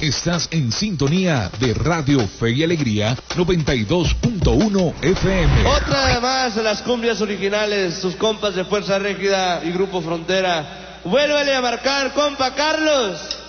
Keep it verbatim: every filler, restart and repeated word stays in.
Estás en sintonía de Radio Fe y Alegría noventa y dos punto uno F M. Otra más de las cumbias originales, sus compas de Fuerza Régida y Grupo Frontera. Vuélvele a marcar, compa Carlos.